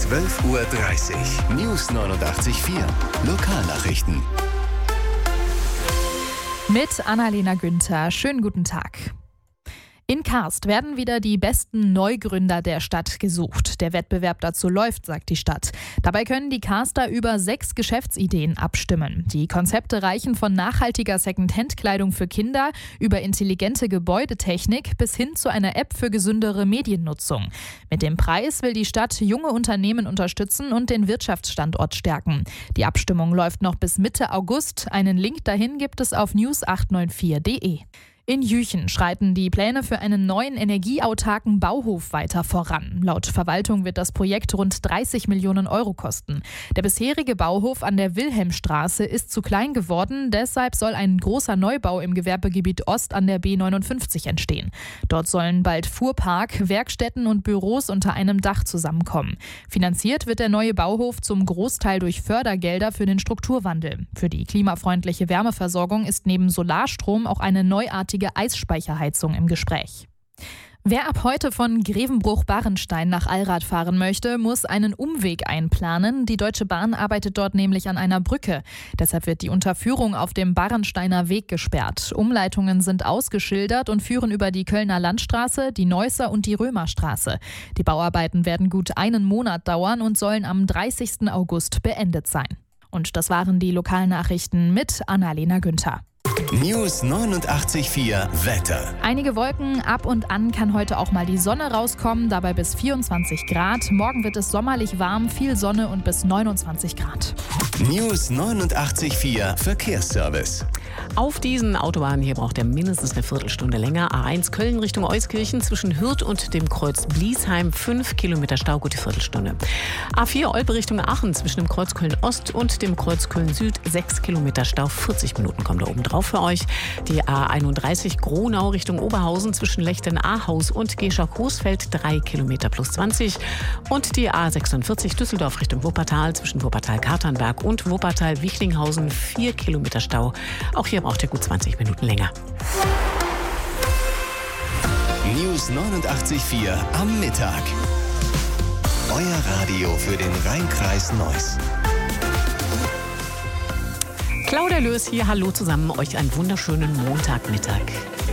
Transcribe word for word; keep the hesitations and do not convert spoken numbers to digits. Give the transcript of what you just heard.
zwölf Uhr dreißig. News neunundachtzig Komma vier. Lokalnachrichten. Mit Annalena Günther. Schönen guten Tag. In Karst werden wieder die besten Neugründer der Stadt gesucht. Der Wettbewerb dazu läuft, sagt die Stadt. Dabei können die Karster über sechs Geschäftsideen abstimmen. Die Konzepte reichen von nachhaltiger Second-Hand-Kleidung für Kinder über intelligente Gebäudetechnik bis hin zu einer App für gesündere Mediennutzung. Mit dem Preis will die Stadt junge Unternehmen unterstützen und den Wirtschaftsstandort stärken. Die Abstimmung läuft noch bis Mitte August. Einen Link dahin gibt es auf news acht neun vier punkt de. In Jüchen schreiten die Pläne für einen neuen energieautarken Bauhof weiter voran. Laut Verwaltung wird das Projekt rund dreißig Millionen Euro kosten. Der bisherige Bauhof an der Wilhelmstraße ist zu klein geworden. Deshalb soll ein großer Neubau im Gewerbegebiet Ost an der B neunundfünfzig entstehen. Dort sollen bald Fuhrpark, Werkstätten und Büros unter einem Dach zusammenkommen. Finanziert wird der neue Bauhof zum Großteil durch Fördergelder für den Strukturwandel. Für die klimafreundliche Wärmeversorgung ist neben Solarstrom auch eine neuartige Eisspeicherheizung im Gespräch. Wer ab heute von Grevenbruch-Barenstein nach Allrad fahren möchte, muss einen Umweg einplanen. Die Deutsche Bahn arbeitet dort nämlich an einer Brücke. Deshalb wird die Unterführung auf dem Barensteiner Weg gesperrt. Umleitungen sind ausgeschildert und führen über die Kölner Landstraße, die Neusser und die Römerstraße. Die Bauarbeiten werden gut einen Monat dauern und sollen am dreißigsten August beendet sein. Und das waren die Lokalnachrichten mit Annalena Günther. News neunundachtzig Komma vier Wetter. Einige Wolken, ab und an kann heute auch mal die Sonne rauskommen, dabei bis vierundzwanzig Grad. Morgen wird es sommerlich warm, viel Sonne und bis neunundzwanzig Grad. News neunundachtzig Komma vier Verkehrsservice. Auf diesen Autobahnen hier braucht er mindestens eine Viertelstunde länger. A eins Köln Richtung Euskirchen zwischen Hürth und dem Kreuz Bliesheim fünf Kilometer Stau, gute Viertelstunde. A vier Olpe Richtung Aachen zwischen dem Kreuz Köln Ost und dem Kreuz Köln Süd sechs Kilometer Stau, vierzig Minuten kommen da oben drauf für euch. Die A einunddreißig Gronau Richtung Oberhausen zwischen Lechten-Ahaus und Gescher-Coesfeld drei Kilometer plus zwanzig. Und die A sechsundvierzig Düsseldorf Richtung Wuppertal zwischen Wuppertal-Katernberg und Wuppertal-Wichlinghausen vier Kilometer Stau. Auch hier braucht ihr gut zwanzig Minuten länger. News neunundachtzig Komma vier am Mittag. Euer Radio für den Rhein-Kreis Neuss. Claudia Löß hier, hallo zusammen, euch einen wunderschönen Montagmittag.